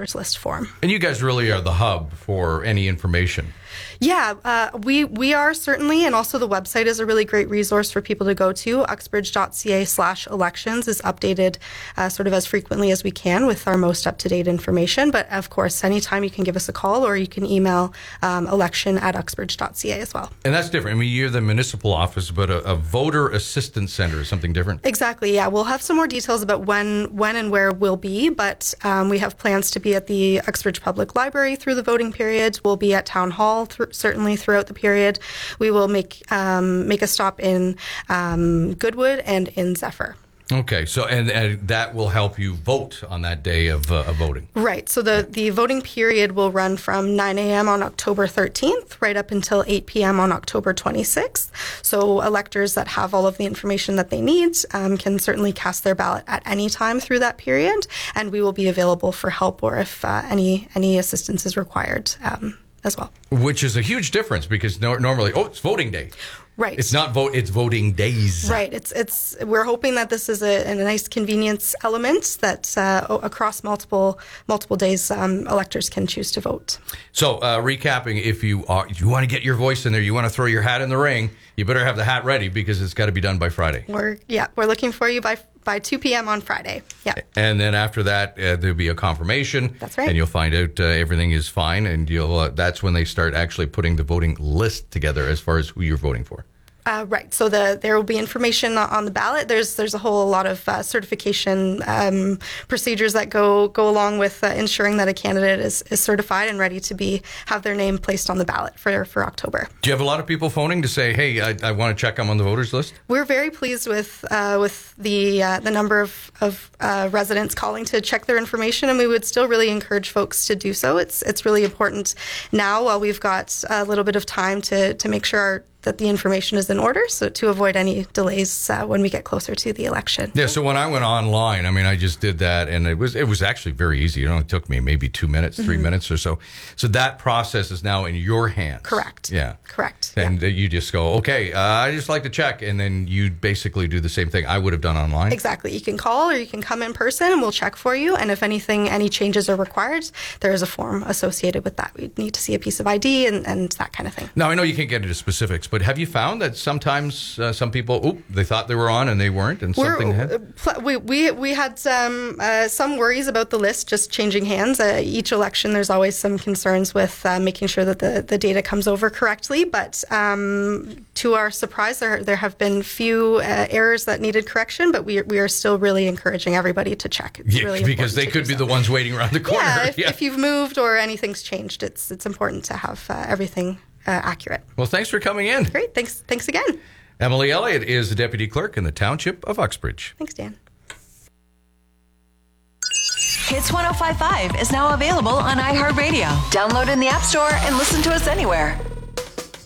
voters list form. And you guys really are the hub for any information. Yeah, we are certainly, and also the website is a really great resource for people to go to. uxbridge.ca/elections is updated sort of as frequently as we can with our most up-to-date information. But of course, anytime you can give us a call or you can email election@uxbridge.ca as well. And that's different. I mean, you're the municipal office, but a voter assistance center is something different. Exactly, yeah. We'll have some more details about when and where we'll be, but we have plans to be at the Uxbridge Public Library through the voting period. We'll be at Town Hall certainly throughout the period. We will make a stop in Goodwood and in Zephyr. Okay, so and that will help you vote on that day of voting. Right. So the voting period will run from 9 a.m. on October 13th right up until 8 p.m. on October 26th. So electors that have all of the information that they need can certainly cast their ballot at any time through that period, and we will be available for help or if any assistance is required as well. Which is a huge difference because normally, it's voting day. Right. It's not it's voting days. Right. We're hoping that this is a nice convenience element that across multiple days electors can choose to vote. So recapping, if you want to get your voice in there, you want to throw your hat in the ring, you better have the hat ready because it's got to be done by Friday. We're looking for you by 2 p.m. on Friday. Yeah. And then after that, there'll be a confirmation. That's right. And you'll find out everything is fine, and that's when they start actually putting the voting list together as far as who you're voting for. Right. So there will be information on the ballot. There's a whole lot of certification procedures that go along with ensuring that a candidate is certified and ready to have their name placed on the ballot for October. Do you have a lot of people phoning to say, hey, I want to check I'm on the voters list? We're very pleased with the number of residents calling to check their information, and we would still really encourage folks to do so. It's really important now while we've got a little bit of time to make sure that the information is in order, so to avoid any delays when we get closer to the election. Yeah, so when I went online, I just did that, and it was actually very easy. It only took me maybe 2 minutes, 3 minutes or so. So that process is now in your hands. Correct. Yeah. Correct. And you just go, okay, I just like to check, and then you basically do the same thing I would have done online. Exactly. You can call or you can come in person, and we'll check for you. And if any changes are required, there is a form associated with that. We need to see a piece of ID and that kind of thing. Now, I know you can't get into specifics, but have you found that sometimes some people, they thought they were on and they weren't, and something had? We had some worries about the list just changing hands. Each election, there's always some concerns with making sure that the data comes over correctly. But to our surprise, there have been few errors that needed correction. But we are still really encouraging everybody to check. It's really because they could be the ones waiting around the corner. Yeah, if you've moved or anything's changed, it's important to have everything accurate. Well, thanks for coming in. Great. Thanks again. Emily Elliott is the Deputy Clerk in the Township of Uxbridge. Thanks, Dan. Hits 105.5 is now available on iHeartRadio. Download in the App Store and listen to us anywhere.